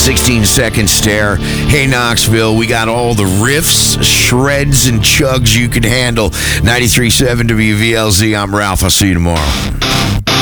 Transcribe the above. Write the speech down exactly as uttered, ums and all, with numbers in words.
sixteen-second stare. Hey, Knoxville, we got all the riffs, shreds, and chugs you can handle. ninety-three point seven W V L Z. I'm Ralph. I'll see you tomorrow.